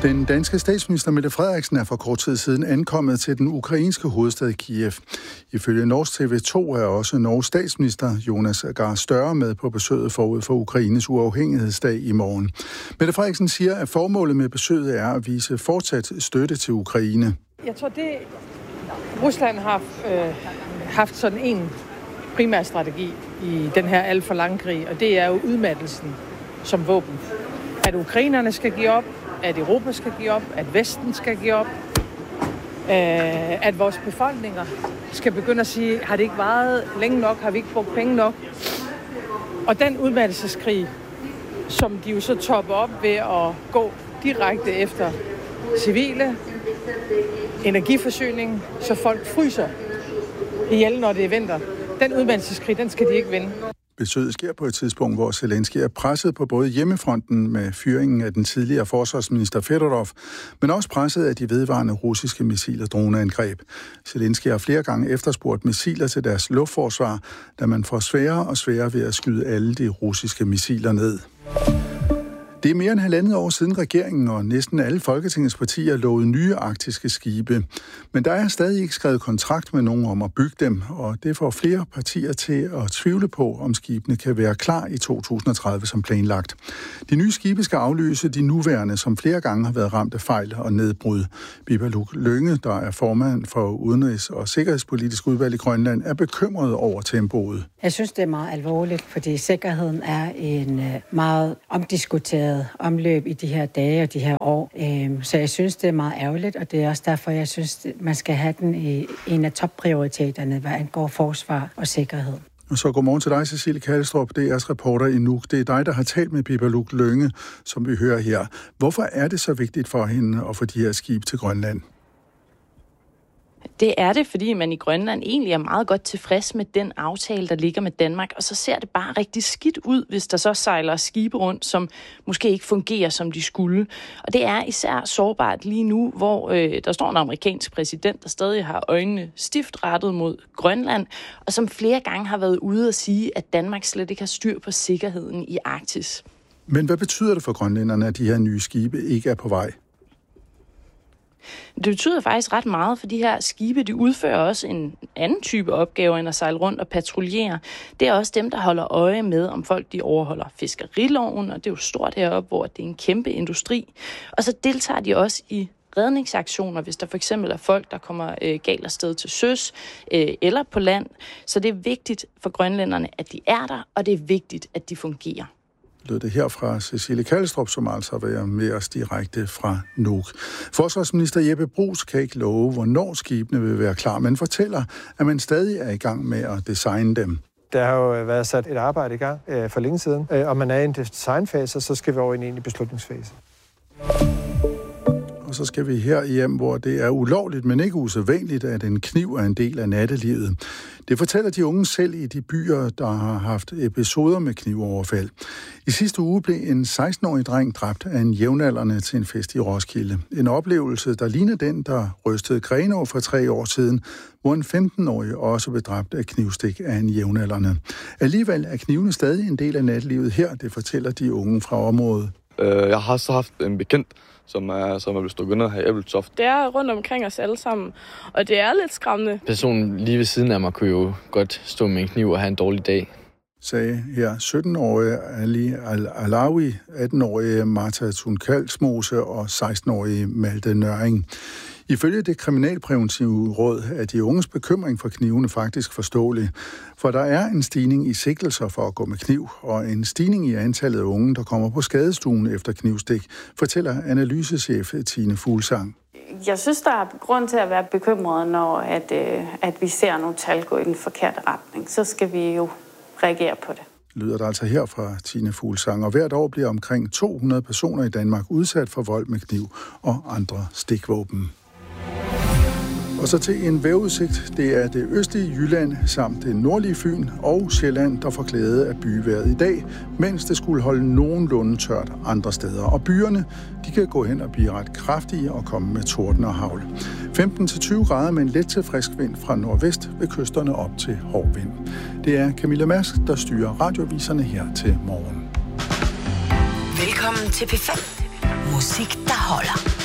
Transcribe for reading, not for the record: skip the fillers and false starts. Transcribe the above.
Den danske statsminister Mette Frederiksen er for kort tid siden ankommet til den ukrainske hovedstad Kiev. Ifølge Norsk TV2 er også Norges statsminister Jonas Gahr Støre med på besøget forud for Ukraines uafhængighedsdag i morgen. Mette Frederiksen siger, at formålet med besøget er at vise fortsat støtte til Ukraine. Jeg tror, det Rusland har haft sådan en primær strategi i den her alt for lange krig, og det er jo udmattelsen som våben. At ukrainerne skal give op, at Europa skal give op, at Vesten skal give op, at vores befolkninger skal begynde at sige, har det ikke varet længe nok, har vi ikke brugt penge nok? Og den udmattelseskrig, som de jo så topper op ved at gå direkte efter civile, energiforsyning, så folk fryser ihjel, når det er vinter. Den udmattelseskrig, den skal de ikke vinde. Besøget sker på et tidspunkt, hvor Zelensky er presset på både hjemmefronten med fyringen af den tidligere forsvarsminister Fedorov, men også presset af de vedvarende russiske missil- og droneangreb. Zelensky har flere gange efterspurgt missiler til deres luftforsvar, da man får sværere og sværere ved at skyde alle de russiske missiler ned. Det er mere end 1,5 år siden regeringen og næsten alle Folketingets partier lovede nye arktiske skibe. Men der er stadig ikke skrevet kontrakt med nogen om at bygge dem, og det får flere partier til at tvivle på, om skibene kan være klar i 2030 som planlagt. De nye skibe skal afløse de nuværende, som flere gange har været ramt af fejl og nedbrud. Bibaluk Lynge, der er formand for Udenrigs- og Sikkerhedspolitisk udvalg i Grønland, er bekymret over tempoet. Jeg synes, det er meget alvorligt, fordi sikkerheden er en meget omdiskuteret omløb i de her dage og de her år. Så jeg synes, det er meget ærgerligt, og det er også derfor, jeg synes, man skal have den i en af topprioriteterne, hvad angår forsvar og sikkerhed. Og så godmorgen til dig, Cecilie Kallestrup, DR's reporter i Nuuk. Det er dig, der har talt med Bibaluk Lynge, som vi hører her. Hvorfor er det så vigtigt for hende at få de her skib til Grønland? Det er det, fordi man i Grønland egentlig er meget godt tilfreds med den aftale, der ligger med Danmark, og så ser det bare rigtig skidt ud, hvis der så sejler skibe rundt, som måske ikke fungerer, som de skulle. Og det er især sårbart lige nu, hvor der står en amerikansk præsident, der stadig har øjnene stift rettet mod Grønland, og som flere gange har været ude at sige, at Danmark slet ikke har styr på sikkerheden i Arktis. Men hvad betyder det for grønlænderne, at de her nye skibe ikke er på vej? Det betyder faktisk ret meget, for de her skibe, de udfører også en anden type opgaver end at sejle rundt og patruljere. Det er også dem, der holder øje med, om folk de overholder fiskeriloven, og det er jo stort heroppe, hvor det er en kæmpe industri. Og så deltager de også i redningsaktioner, hvis der for eksempel er folk, der kommer galt afsted til søs eller på land. Så det er vigtigt for grønlænderne, at de er der, og det er vigtigt, at de fungerer. Lød det her fra Cecilie Kallestrup, som altså har været med os direkte fra Nuuk. Forsvarsminister Jeppe Bruus kan ikke love, hvornår skibene vil være klar, men fortæller, at man stadig er i gang med at designe dem. Der har jo været sat et arbejde i gang for længe siden, og man er i en designfase, så skal vi over i en egentlig beslutningsfase. Og så skal vi her hjem, hvor det er ulovligt, men ikke usædvanligt, at en kniv er en del af nattelivet. Det fortæller de unge selv i de byer, der har haft episoder med knivoverfald. I sidste uge blev en 16-årig dreng dræbt af en jævnaldrende til en fest i Roskilde. En oplevelse, der ligner den, der rystede Grenaa for 3 år siden, hvor en 15-årig også blev dræbt af knivstik af en jævnaldrende. Alligevel er knivene stadig en del af nattelivet her, det fortæller de unge fra området. Jeg har så haft en bekendt, som er blevet stukket ned her i Ebeltoft. Det er rundt omkring os alle sammen, og det er lidt skræmmende. Personen lige ved siden af mig kunne jo godt stå med en kniv og have en dårlig dag. Sagde her 17-årige Ali Alawi, 18-årige Martha Thun-Kalsmose og 16-årige Malte Nøring. Ifølge det kriminalpræventive råd er de unges bekymring for knivene faktisk forståelig, for der er en stigning i sigtelser for at gå med kniv, og en stigning i antallet af unge, der kommer på skadestuen efter knivstik, fortæller analysechef Tine Fuglsang. Jeg synes, der er grund til at være bekymret, når at vi ser nogle tal gå i den forkerte retning. Så skal vi jo reagere på det. Lyder der altså her fra Tine Fuglsang, og hvert år bliver omkring 200 personer i Danmark udsat for vold med kniv og andre stikvåben. Og så til en vejrudsigt. Det er det østlige Jylland samt det nordlige Fyn og Sjælland, der får glæde af byvejret i dag, mens det skulle holde nogenlunde tørt andre steder. Og byerne, de kan gå hen og blive ret kraftige og komme med torden og hagl. 15-20 grader med en let til frisk vind fra nordvest ved kysterne op til hård vind. Det er Camilla Mask, der styrer radioviserne her til morgen. Velkommen til P5. Musik, der holder.